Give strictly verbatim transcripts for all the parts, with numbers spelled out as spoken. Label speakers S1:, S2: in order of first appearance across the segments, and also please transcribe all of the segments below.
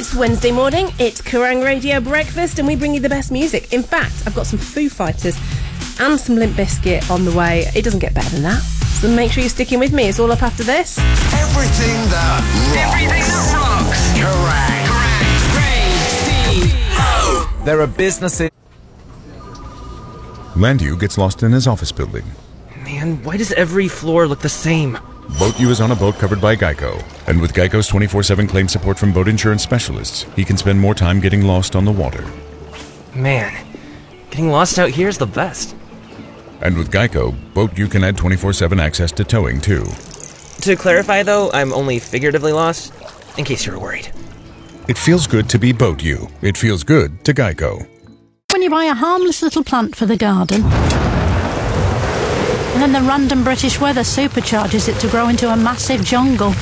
S1: It's Wednesday morning, it's Kerrang Radio Breakfast, and we bring you the best music. In fact, I've got some Foo Fighters and some Limp Bizkit on the way. It doesn't get better than that. So make sure you're sticking with me. It's all up after this.
S2: Everything that rocks. Everything that rocks. Kerrang!
S3: There are businesses.
S4: Landu gets lost in his office building.
S3: Man, why does every floor look the same?
S4: Boat U is on a boat covered by Geico. And with Geico's twenty-four seven claim support from boat insurance specialists, he can spend more time getting lost on the water.
S3: Man, getting lost out here is the best.
S4: And with Geico, Boat U can add twenty-four seven access to towing, too.
S3: To clarify, though, I'm only figuratively lost, in case you were worried.
S4: It feels good to be Boat U. It feels good to Geico.
S5: When you buy a harmless little plant for the garden, and then the random British weather supercharges it to grow into a massive jungle.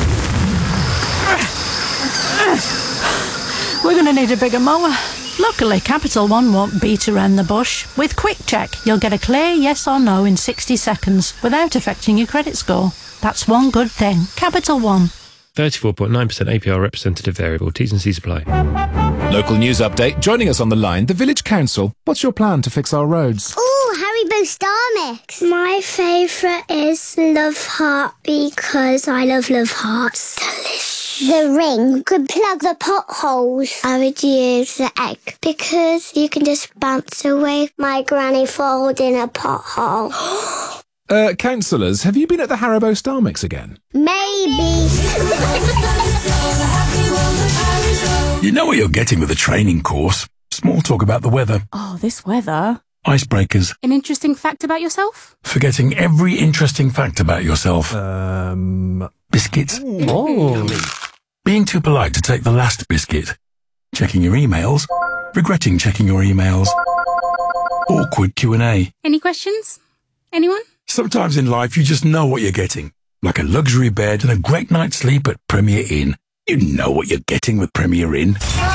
S5: We're going to need a bigger mower. Luckily, Capital One won't beat around the bush. With Quick Check, you'll get a clear yes or no in sixty seconds without affecting your credit score. That's one good thing. Capital One.
S6: thirty-four point nine percent A P R representative variable. T's and C's apply.
S7: Local news update. Joining us on the line, the Village Council. What's your plan to fix our roads?
S8: Oh, Haribo Star Mix. My favourite is Love Heart because I love Love Hearts. Delicious. The ring could plug the potholes. I would use the egg because you can just bounce away my granny falls in a pothole.
S7: Uh, councillors, have you been at the Haribo Star Mix again?
S8: Maybe.
S9: You know what you're getting with a training course. Small talk about the weather.
S10: Oh, this weather.
S9: Icebreakers.
S10: An interesting fact about yourself?
S9: Forgetting every interesting fact about yourself.
S7: Um...
S9: Biscuits.
S7: Oh.
S9: Being too polite to take the last biscuit. Checking your emails. Regretting checking your emails. Awkward Q and A.
S10: Any questions? Anyone?
S9: Sometimes in life you just know what you're getting. Like a luxury bed and a great night's sleep at Premier Inn. You know what you're getting with Premier Inn.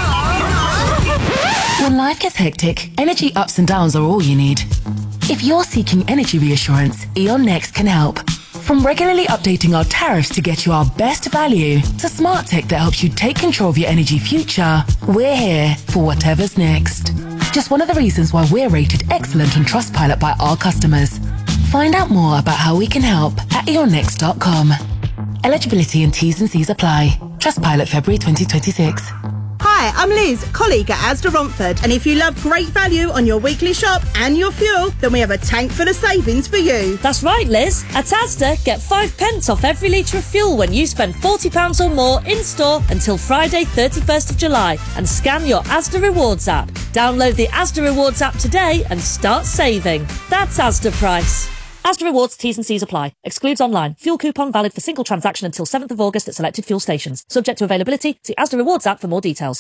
S11: When life gets hectic, energy ups and downs are all you need. If you're seeking energy reassurance, E.ON Next can help. From regularly updating our tariffs to get you our best value, to smart tech that helps you take control of your energy future, we're here for whatever's next. Just one of the reasons why we're rated excellent on Trustpilot by our customers. Find out more about how we can help at e on next dot com. Eligibility and T's and C's apply. Trustpilot February twenty twenty-six.
S12: Hi, I'm Liz, colleague at Asda Romford, and if you love great value on your weekly shop and your fuel, then we have a tank full of savings for you.
S13: That's right, Liz. At Asda, get five pence off every litre of fuel when you spend forty pounds or more in-store until Friday, thirty-first of July, and scan your Asda Rewards app. Download the Asda Rewards app today and start saving. That's Asda Price. Asda Rewards, T's and C's apply. Excludes online. Fuel coupon valid for single transaction until seventh of August at selected fuel stations. Subject to availability. See Asda Rewards app for more details.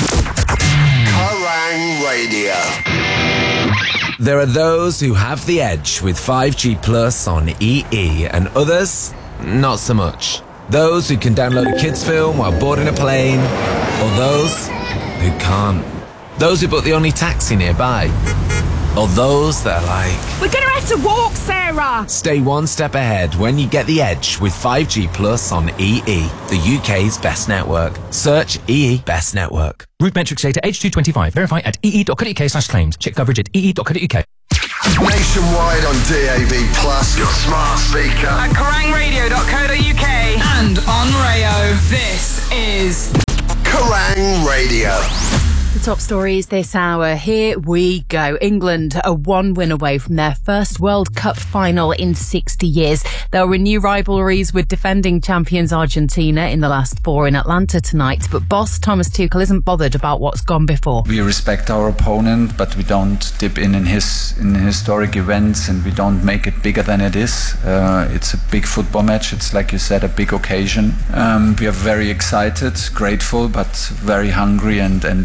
S2: Kerrang Radio.
S3: There are those who have the edge with five G Plus on E E, and others, not so much. Those who can download a kids' film while boarding a plane, or those who can't. Those who book the only taxi nearby. Or those that are like...
S14: We're going to have to walk, Sarah!
S3: Stay one step ahead when you get the edge with five G Plus on E E, the U K's best network. Search E E Best Network.
S15: Route metrics data H two twenty-five. Verify at ee.co.uk slash claims. Check coverage at ee.co.uk.
S2: Nationwide on D A B Plus, your smart speaker.
S16: At kerrang radio dot co dot uk. And on Rayo. This is...
S2: Kerrang Radio.
S17: The top stories this hour. Here we go. England are one win away from their first World Cup final in sixty years. They'll renew rivalries with defending champions Argentina in the last four in Atlanta tonight. But boss Thomas Tuchel isn't bothered about what's gone before.
S18: We respect our opponent, but we don't dip in in his in historic events, and we don't make it bigger than it is. Uh, it's a big football match. It's, like you said, a big occasion. Um, we are very excited, grateful, but very hungry and, and ready to go.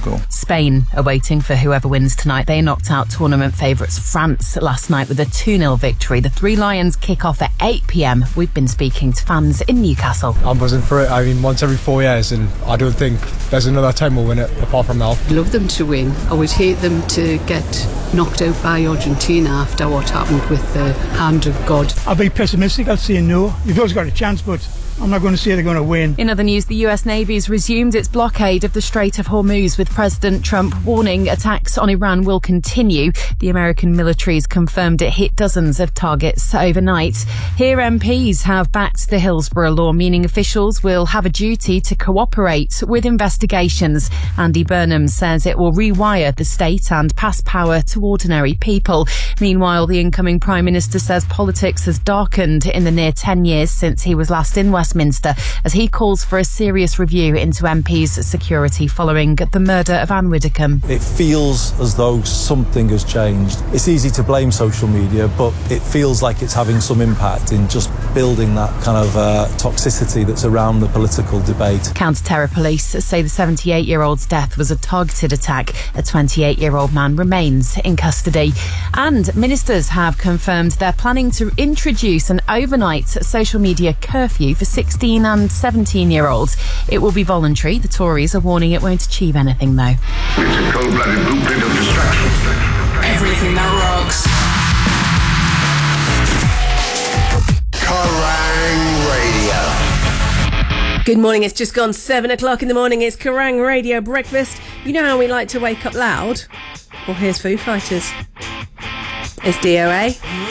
S18: go.
S17: Spain are waiting for whoever wins tonight. They knocked out tournament favourites France last night with a two nil victory. The Three Lions kick off at eight p.m. We've been speaking to fans in Newcastle.
S19: I'm buzzing for it. I mean, once every four years, and I don't think there's another time we'll win it apart from now.
S20: I'd love them to win. I would hate them to get knocked out by Argentina after what happened with the hand of God.
S21: I'll be pessimistic. I'll say no. You've always got a chance, but I'm not going to say they're going to win.
S17: In other news, the U S Navy's resumed its blockade of the Strait of Hormuz, with President Trump warning attacks on Iran will continue. The American military's confirmed it hit dozens of targets overnight. Here, M Ps have backed the Hillsborough law, meaning officials will have a duty to cooperate with investigations. Andy Burnham says it will rewire the state and pass power to ordinary people. Meanwhile, the incoming Prime Minister says politics has darkened in the near ten years since he was last in Westminster. Westminster, as he calls for a serious review into M Ps' security following the murder of Anne Widdecombe.
S22: It feels as though something has changed. It's easy to blame social media, but it feels like it's having some impact in just building that kind of uh, toxicity that's around the political debate.
S17: Counter-terror police say the seventy-eight-year-old's death was a targeted attack. A twenty-eight-year-old man remains in custody. And ministers have confirmed they're planning to introduce an overnight social media curfew for sixteen and seventeen-year-olds. It will be voluntary. The Tories are warning it won't achieve anything, though.
S2: It's a cold-blooded blueprint of destruction.
S16: Everything that rocks.
S2: Kerrang! Radio.
S1: Good morning, it's just gone seven o'clock in the morning. It's Kerrang! Radio Breakfast. You know how we like to wake up loud? Well, here's Foo Fighters. It's D O A.